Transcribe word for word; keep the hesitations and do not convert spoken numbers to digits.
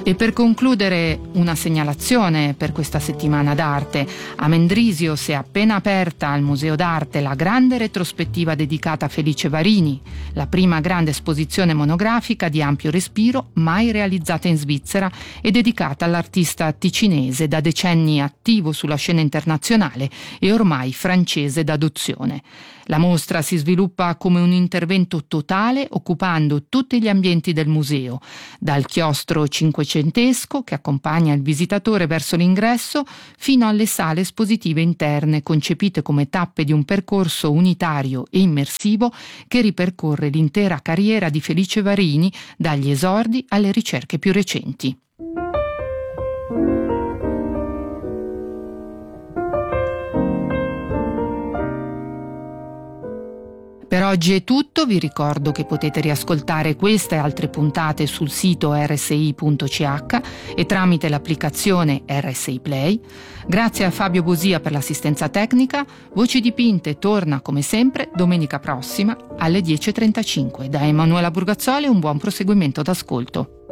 E per concludere una segnalazione per questa settimana d'arte. A Mendrisio si è appena aperta al Museo d'Arte la grande retrospettiva dedicata a Felice Varini, la prima grande esposizione monografica di ampio respiro mai realizzata in Svizzera e dedicata all'artista ticinese da decenni attivo sulla scena internazionale e ormai francese d'adozione. La mostra si sviluppa come un intervento totale occupando tutti gli ambienti del museo, dal chiostro cinquecentesco che accompagna il visitatore verso l'ingresso fino alle sale espositive interne concepite come tappe di un percorso unitario e immersivo che ripercorre l'intera carriera di Felice Varini dagli esordi alle ricerche più recenti. Per oggi è tutto, vi ricordo che potete riascoltare questa e altre puntate sul sito erre esse i punto c h e tramite l'applicazione erre esse i Play. Grazie a Fabio Bosia per l'assistenza tecnica. Voci Dipinte torna come sempre domenica prossima alle dieci e trentacinque. Da Emanuela Burgazzoli un buon proseguimento d'ascolto.